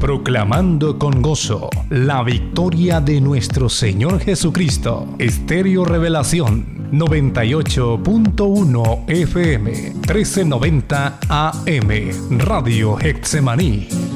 Proclamando con gozo la victoria de nuestro Señor Jesucristo. Estéreo Revelación 98.1 FM 1390 AM. Radio Getsemaní.